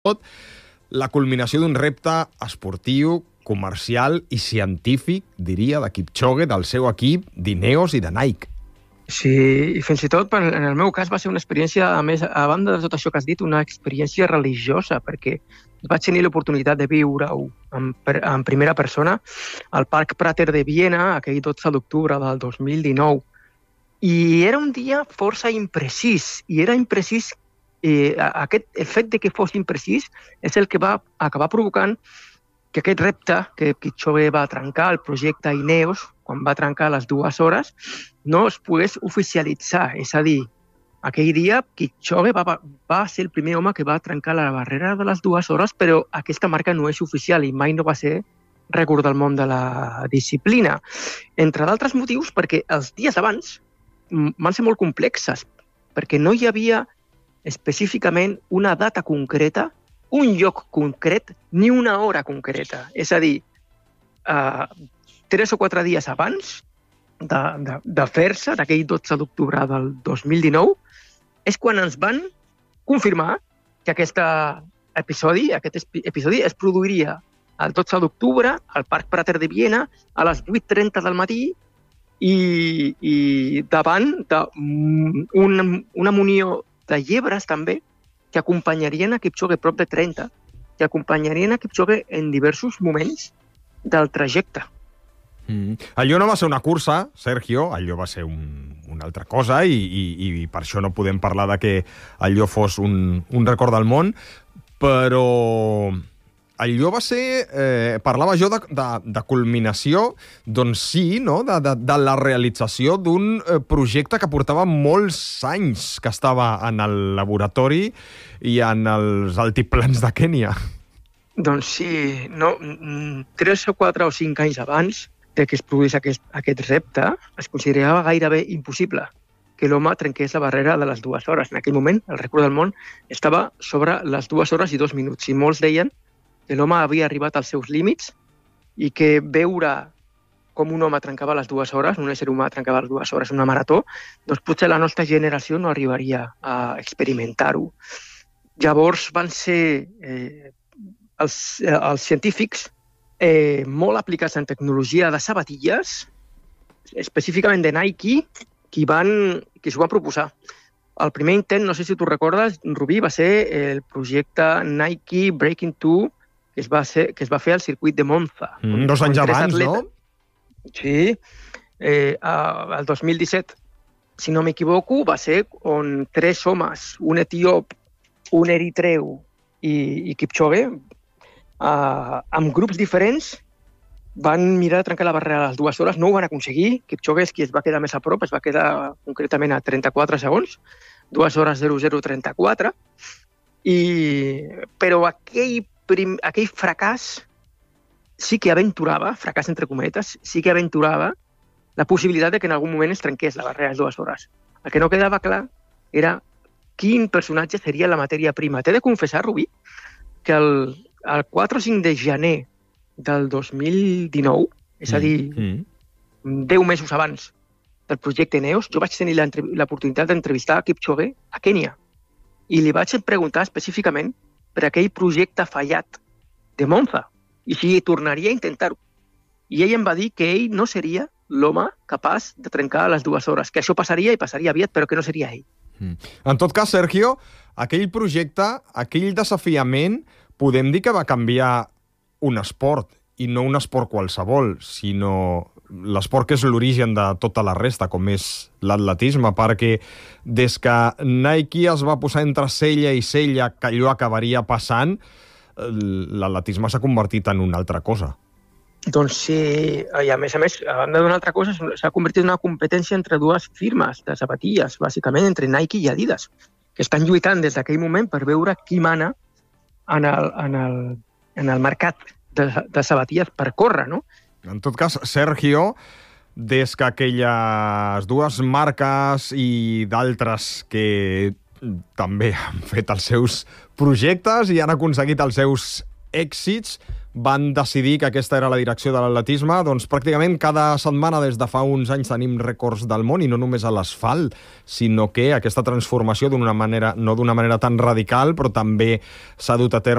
tot la culminació d'un repte esportiu, comercial i científic, diria, de Kipchoge, del seu equip, d'Ineos i de Nike. Sí, i fins i tot, en el meu cas, va ser una experiència, a més, a banda de tot això que has dit, una experiència religiosa, perquè vaig tenir l'oportunitat de viure-ho en primera persona al Parc Prater de Viena, aquell 12 d'octubre del 2019. I era un dia força imprecís, i era imprecís, el fet de que fos imprecís és el que va acabar provocant que aquest repte que Kipchoge va trencar, el projecte Ineos, quan va trencar les 2 hores, no es pogués oficialitzar. És a dir, aquell dia Kipchoge va ser el primer home que va trencar la barrera de les 2 hores, però aquesta marca no és oficial i mai no va ser rècord del món de la disciplina. Entre d'altres motius, perquè els dies abans van ser molt complexes, perquè no hi havia específicament una data concreta, un lloc concret, ni una hora concreta. És a dir, 3 o 4 dies abans de fer-se, d'aquell 12 d'octubre del 2019, és quan ens van confirmar que aquest episodi es produiria el 12 d'octubre al Parc Prater de Viena a les 8:30 del matí i davant d'una munió de llebres també que acompanyarien a Kipchoge, prop de 30, que acompanyarien a Kipchoge en diversos moments del trajecte. Allò no va ser una cursa, Sergio, allò va ser una altra cosa i per això no podem parlar de que allò fos un rècord del món, però allò va ser... parlava jo de culminació, doncs sí, no? De la realització d'un projecte que portava molts anys que estava en el laboratori i en els altiplans de Kènia. Doncs sí, 3 o 4 o 5 anys abans de que es produís aquest repte, es considerava gairebé impossible que l'home trenqués la barrera de les 2 hores. En aquell moment, el rècord del món estava sobre les 2 hores i 2 minuts. I molts deien que l'home havia arribat als seus límits i que veure com un home trencava les 2 hores, un ésser humà trencava les 2 hores en una marató, doncs potser la nostra generació no arribaria a experimentar-ho. Llavors van ser els científics molt aplicats en tecnologia de sabatilles, específicament de Nike, qui s'ho van proposar. El primer intent, no sé si tu recordes, Rubí, va ser el projecte Nike Breaking 2, que es va fer al circuit de Monza. 2 anys abans, no? Sí, el 2017, si no m'equivoco, va ser on 3 homes, un etíop, un eritreu i Kipchoge, amb grups diferents, van mirar de trencar la barrera a les 2 hores, no ho van aconseguir. Kipchoge és qui es va quedar més a prop, es va quedar concretament a 34 segons, 2 hores 00:34, però aquell fracàs sí que aventurava, fracàs entre cometes, sí que aventurava la possibilitat de que en algun moment es trenqués la barrera a les 2 hores. El que no quedava clar era quin personatge seria la matèria prima. T'he de confessar, Rubí, que el 4 o 5 de gener del 2019, és a dir, 10 mesos abans del projecte Ineos, jo vaig tenir l'oportunitat d'entrevistar a Kipchoge a Kènia i li vaig preguntar específicament per aquell projecte fallat de Monza i si tornaria a intentar-ho. I ell em va dir que ell no seria l'home capaç de trencar les 2 hores, que això passaria i passaria aviat, però que no seria ell. En tot cas, Sergio, aquell projecte, aquell desafiament, podem dir que va canviar un esport, i no un esport qualsevol, sinó l'esport que és l'origen de tota la resta, com és l'atletisme, perquè des que Nike es va posar entre cella i cella que allò acabaria passant, l'atletisme s'ha convertit en una altra cosa. Doncs sí, i a més, a banda d'una altra cosa, s'ha convertit en una competència entre 2 firmes de sabatilles, bàsicament entre Nike i Adidas, que estan lluitant des d'aquell moment per veure qui mana en el mercat de sabatilles per córrer, no? En tot cas, Sergio, des que aquelles 2 marques i d'altres que també han fet els seus projectes i han aconseguit els seus èxits van decidir que aquesta era la direcció de l'atletisme. Doncs pràcticament cada setmana des de fa uns anys tenim rècords del món, i no només a l'asfalt, sinó que aquesta transformació no d'una manera tan radical, però també s'ha dut a terme